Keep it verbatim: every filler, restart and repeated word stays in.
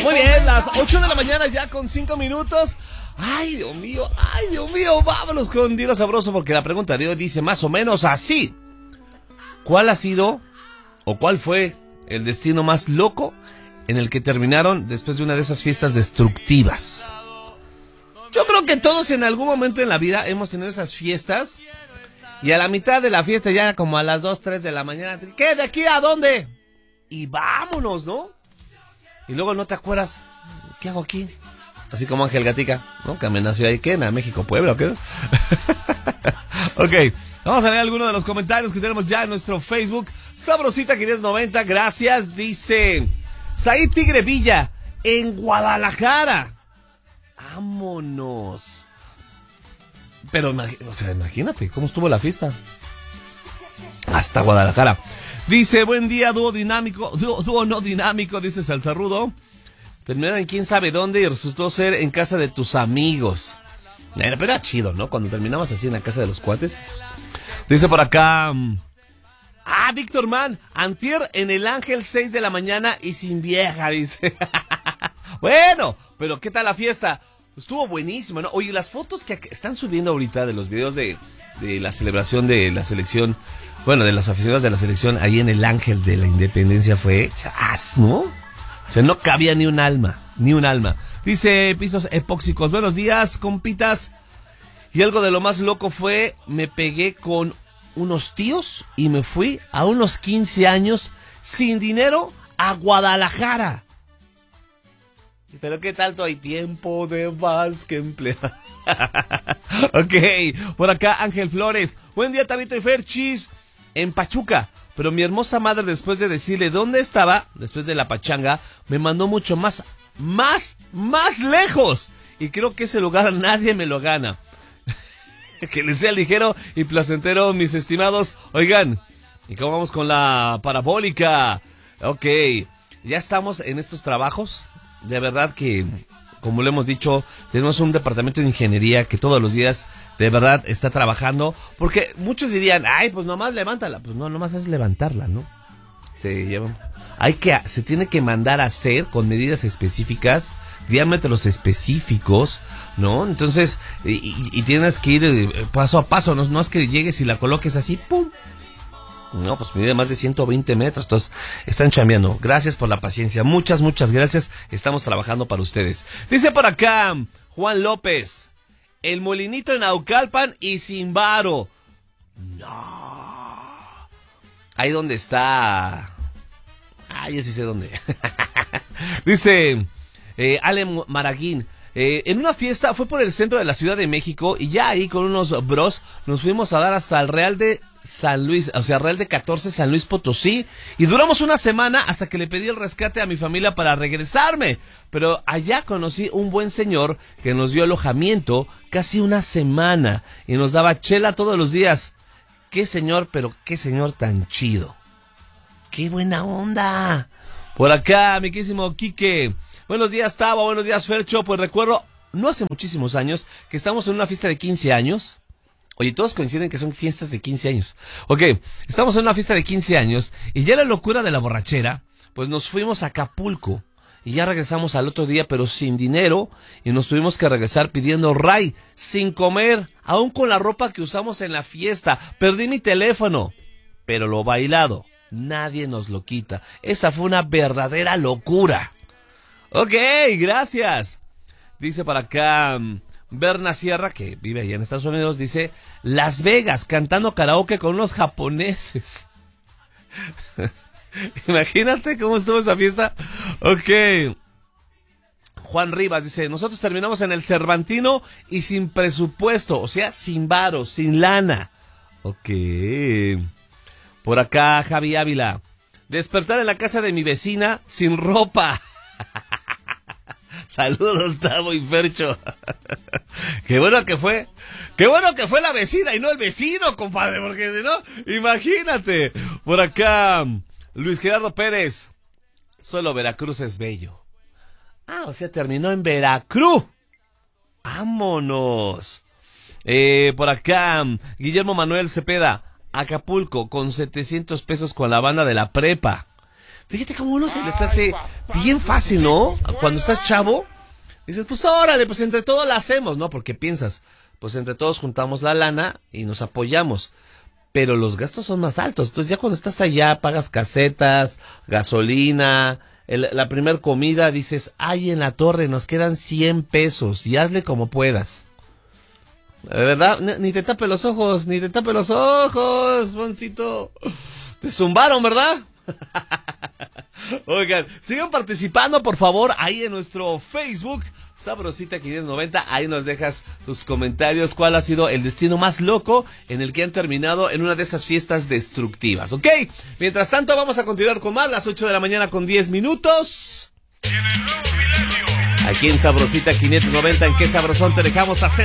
Muy bien, las ocho de la mañana ya con cinco minutos. Ay, Dios mío, ay, Dios mío, vámonos con Dilo Sabroso porque la pregunta de hoy dice más o menos así. ¿Cuál ha sido o cuál fue el destino más loco en el que terminaron después de una de esas fiestas destructivas? Yo creo que todos en algún momento en la vida hemos tenido esas fiestas y a la mitad de la fiesta ya como a las dos, tres de la mañana, ¿qué? ¿De aquí a dónde? Y vámonos, ¿no? Y luego no te acuerdas, ¿qué hago aquí? Así como Ángel Gatica, ¿no? Que me nació ahí, ¿qué? ¿En México, Puebla o qué? Ok, vamos a leer algunos de los comentarios que tenemos ya en nuestro Facebook. Sabrosita quinientos noventa, gracias. Dice Said Tigre Villa, en Guadalajara. Vámonos. Pero, o sea, imagínate cómo estuvo la fiesta. Hasta Guadalajara. Dice, buen día, dúo dinámico, dúo, dúo no dinámico, dice Salsarudo. Terminaron en quién sabe dónde y resultó ser en casa de tus amigos. Pero era chido, ¿no? Cuando terminamos así en la casa de los cuates. Dice por acá... Ah, Víctor Man, antier en el Ángel seis de la mañana y sin vieja, dice. Bueno, pero ¿qué tal la fiesta? Estuvo buenísimo, ¿no? Oye, las fotos que están subiendo ahorita de los videos de, de la celebración de la selección, bueno, de los aficionados de la selección ahí en el Ángel de la Independencia fue chas, ¿no? O sea, no cabía ni un alma, ni un alma. Dice Pisos Epóxicos, buenos días, compitas. Y algo de lo más loco fue, me pegué con unos tíos y me fui a unos quince años sin dinero a Guadalajara. Pero qué tanto hay tiempo de más que emplear. Ok, por acá Ángel Flores. Buen día, Tabito y Ferchis. En Pachuca. Pero mi hermosa madre, después de decirle dónde estaba, después de la pachanga, me mandó mucho más, más, más lejos. Y creo que ese lugar nadie me lo gana. Que les sea ligero y placentero, mis estimados. Oigan, ¿y cómo vamos con la parabólica? Ok, ya estamos en estos trabajos. De verdad que, como lo hemos dicho, tenemos un departamento de ingeniería que todos los días de verdad está trabajando. Porque muchos dirían, ay, pues nomás levántala. Pues no, nomás es levantarla, ¿no? Se lleva. Hay que, se tiene que mandar a hacer con medidas específicas, diámetros específicos, ¿no? Entonces, y, y, y tienes que ir paso a paso, no, no es que llegues y la coloques así, ¡pum! No, pues mide más de ciento veinte metros, entonces están chambeando. Gracias por la paciencia, muchas, muchas gracias, estamos trabajando para ustedes. Dice por acá, Juan López, el molinito en Naucalpan y sin varo. No. Ahí donde está... Ah, ya sí sé dónde. Dice eh, Ale Maraguín, eh, en una fiesta, fue por el centro de la Ciudad de México y ya ahí con unos bros nos fuimos a dar hasta el Real de San Luis, o sea, Real de catorce, San Luis Potosí, y duramos una semana hasta que le pedí el rescate a mi familia para regresarme, pero allá conocí un buen señor que nos dio alojamiento casi una semana y nos daba chela todos los días. Qué señor, pero qué señor tan chido. ¡Qué buena onda! Por acá, mi querísimo Quique. Buenos días, Tavo. Buenos días, Fercho. Pues recuerdo, no hace muchísimos años, que estamos en una fiesta de quince años. Oye, todos coinciden que son fiestas de quince años. Ok, estamos en una fiesta de quince años y ya la locura de la borrachera, pues nos fuimos a Acapulco y ya regresamos al otro día, pero sin dinero, y nos tuvimos que regresar pidiendo ray, sin comer, aún con la ropa que usamos en la fiesta. Perdí mi teléfono, pero lo bailado nadie nos lo quita. Esa fue una verdadera locura. Ok, gracias. Dice para acá Berna Sierra, que vive allá en Estados Unidos, dice, Las Vegas, cantando karaoke con unos japoneses. Imagínate cómo estuvo esa fiesta. Ok. Juan Rivas dice, nosotros terminamos en el Cervantino y sin presupuesto, o sea, sin varo, sin lana. Ok. Por acá, Javi Ávila. Despertar en la casa de mi vecina sin ropa. Saludos, Tavo y Fercho. Qué bueno que fue. Qué bueno que fue la vecina y no el vecino, compadre. Porque si no, imagínate. Por acá, Luis Gerardo Pérez. Solo Veracruz es bello. Ah, o sea, terminó en Veracruz. ¡Vámonos! Eh, por acá, Guillermo Manuel Cepeda. Acapulco con setecientos pesos con la banda de la prepa. Fíjate cómo uno se les hace bien fácil, ¿no? Cuando estás chavo, dices, pues órale, pues entre todos la hacemos, ¿no? Porque piensas, pues entre todos juntamos la lana y nos apoyamos. Pero los gastos son más altos. Entonces ya cuando estás allá, pagas casetas, gasolina, el, la primer comida, dices, ay, en la torre nos quedan cien pesos y hazle como puedas. De verdad, ni, ni te tape los ojos, ni te tape los ojos, Boncito. Te zumbaron, ¿verdad? Oigan, sigan participando, por favor, ahí en nuestro Facebook, Sabrosita quinientos noventa, ahí nos dejas tus comentarios, cuál ha sido el destino más loco en el que han terminado en una de esas fiestas destructivas, ¿ok? Mientras tanto, vamos a continuar con más, las ocho de la mañana con diez minutos. Aquí en Sabrosita quinientos noventa, ¿en qué sabrosón te dejamos hacer?